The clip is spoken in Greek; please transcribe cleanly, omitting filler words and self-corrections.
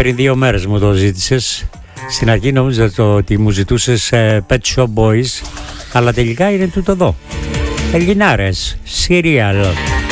Πριν 2 μέρες μου το ζήτησες. Στην αρχή νόμιζα ότι μου ζητούσες Pet Shop Boys, αλλά τελικά είναι τούτο εδώ. Ελληνάρες, Serial.